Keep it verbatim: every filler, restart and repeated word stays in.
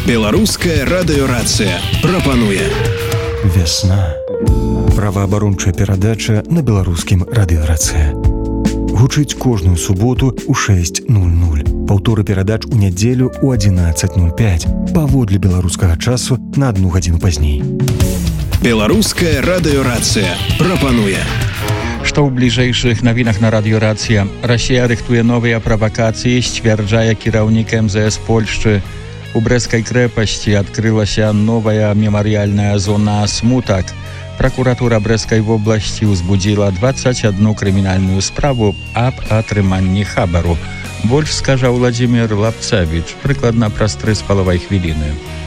Беларуская радыёрацыя прапануе Вясна. Праваабарончая перадача на беларускім радыёрацыя. Гучыць кожную суботу ў шэсць нуль нуль. Паўторы перадач у нядзелю ў адзінаццаць нуль пяць. Паводле беларускага часу на адну гадзіну пазней. Беларуская радыёрацыя прапануе. Што ў бліжэйшых навінах на радыёрацыя. Расія рыхтуе новыя правакацыі, сцвярджае кіраўнік эм зэ эс Польшчы. У Брэсцкай крэпасці адкрылася новая мемарыяльная зона «Смутак». Пракуратура Брэсцкай вобласці ўзбудзіла дваццаць адну крымінальную справу аб атрыманні хабару. Больш скажа Владзімір Лапцавіч, прыкладна праз тры з паловай хвіліны.